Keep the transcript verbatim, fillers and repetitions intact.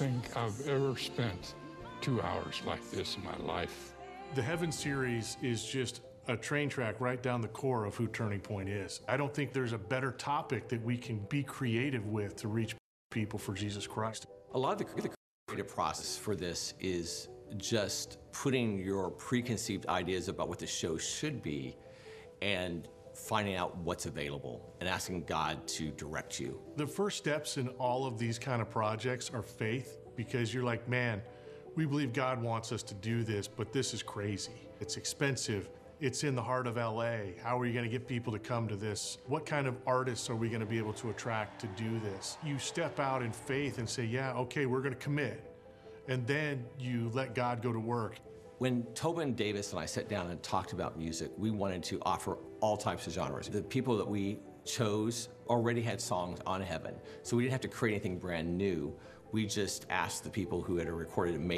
think I've ever spent two hours like this in my life. The Heaven series is just a train track right down the core of who Turning Point is. I don't think there's a better topic that we can be creative with to reach people for Jesus Christ. A lot of the, the creative process for this is just putting your preconceived ideas about what the show should be and finding out what's available and asking God to direct you. The first steps in all of these kind of projects are faith, because you're like, man, we believe God wants us to do this, but this is crazy. It's expensive. It's in the heart of L A. How are you going to get people to come to this? What kind of artists are we going to be able to attract to do this? You step out in faith and say, yeah, okay, we're going to commit. And then you let God go to work. When Tobin Davis and I sat down and talked about music, we wanted to offer all types of genres. The people that we chose already had songs on Heaven, so we didn't have to create anything brand new. We just asked the people who had recorded and made